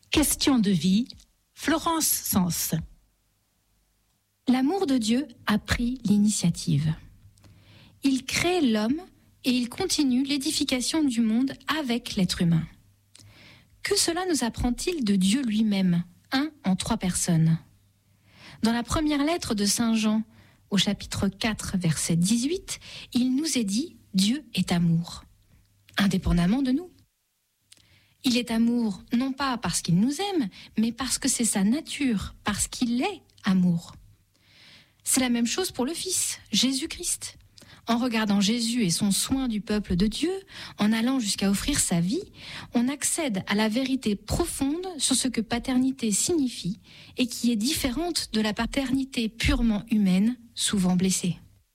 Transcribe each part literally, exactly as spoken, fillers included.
Question de vie, Florence Sens. L'amour de Dieu a pris l'initiative. Il crée l'homme et il continue l'édification du monde avec l'être humain. Que cela nous apprend-il de Dieu lui-même, un en trois personnes? Dans la première lettre de Saint Jean, au chapitre quatre, verset dix-huit, il nous est dit « Dieu est amour », indépendamment de nous. Il est amour, non pas parce qu'il nous aime, mais parce que c'est sa nature, parce qu'il est amour. C'est la même chose pour le Fils, Jésus-Christ. En regardant Jésus et son soin du peuple de Dieu, en allant jusqu'à offrir sa vie, on accède à la vérité profonde sur ce que paternité signifie et qui est différente de la paternité purement humaine, souvent blessée.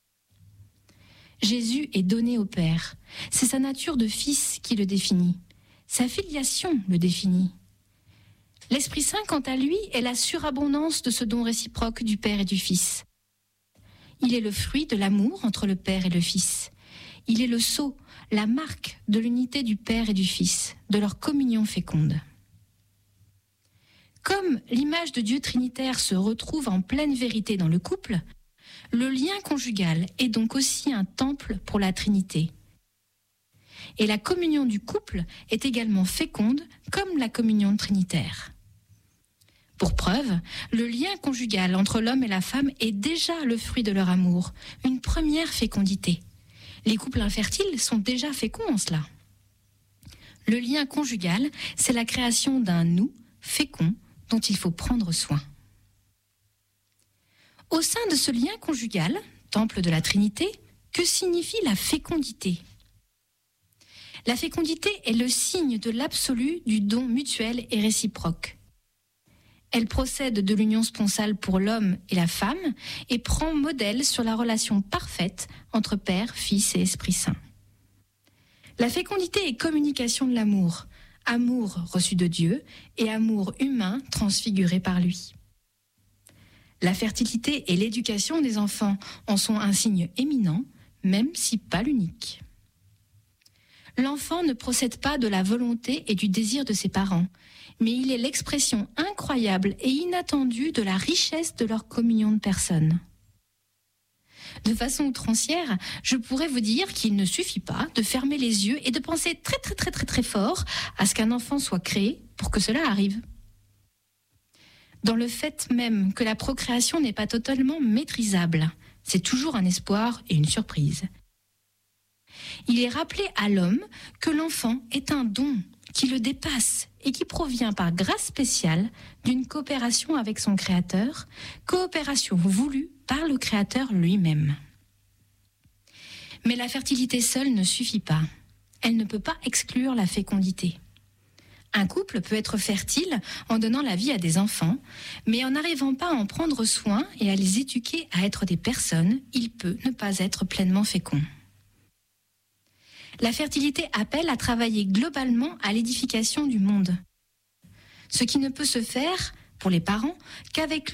Jésus est donné au Père. C'est sa nature de fils qui le définit. Sa filiation le définit. L'Esprit Saint, quant à lui, est la surabondance de ce don réciproque du Père et du Fils. Il est le fruit de l'amour entre le Père et le Fils. Il est le sceau, la marque de l'unité du Père et du Fils, de leur communion féconde. Comme l'image de Dieu trinitaire se retrouve en pleine vérité dans le couple, le lien conjugal est donc aussi un temple pour la Trinité. Et la communion du couple est également féconde comme la communion trinitaire. Pour preuve, le lien conjugal entre l'homme et la femme est déjà le fruit de leur amour, une première fécondité. Les couples infertiles sont déjà féconds en cela. Le lien conjugal, c'est la création d'un nous fécond dont il faut prendre soin. Au sein de ce lien conjugal, temple de la Trinité, que signifie la fécondité ? La fécondité est le signe de l'absolu du don mutuel et réciproque. Elle procède de l'union sponsale pour l'homme et la femme et prend modèle sur la relation parfaite entre Père, Fils et Esprit Saint. La fécondité est communication de l'amour, amour reçu de Dieu et amour humain transfiguré par lui. La fertilité et l'éducation des enfants en sont un signe éminent, même si pas l'unique. L'enfant ne procède pas de la volonté et du désir de ses parents, mais il est l'expression incroyable et inattendue de la richesse de leur communion de personnes. De façon outrancière, je pourrais vous dire qu'il ne suffit pas de fermer les yeux et de penser très très très très très fort à ce qu'un enfant soit créé pour que cela arrive. Dans le fait même que la procréation n'est pas totalement maîtrisable, c'est toujours un espoir et une surprise. Il est rappelé à l'homme que l'enfant est un don qui le dépasse et qui provient par grâce spéciale d'une coopération avec son Créateur, coopération voulue par le Créateur lui-même. Mais la fertilité seule ne suffit pas. Elle ne peut pas exclure la fécondité. Un couple peut être fertile en donnant la vie à des enfants, mais en n'arrivant pas à en prendre soin et à les éduquer à être des personnes, il peut ne pas être pleinement fécond. La fertilité appelle à travailler globalement à l'édification du monde. Ce qui ne peut se faire, pour les parents, qu'avec